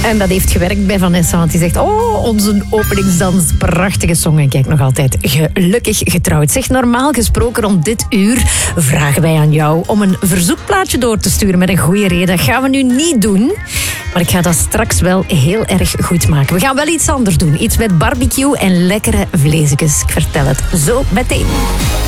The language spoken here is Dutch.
En dat heeft gewerkt bij Vanessa, want die zegt... Oh, onze openingsdans, prachtige song. En kijk, nog altijd gelukkig getrouwd. Zeg, normaal gesproken om dit uur vragen wij aan jou om een verzoekplaatje door te sturen met een goede reden. Dat gaan we nu niet doen, maar ik ga dat straks wel heel erg goed maken. We gaan wel iets anders doen. Iets met barbecue en lekkere vleesjes. Ik vertel het zo meteen.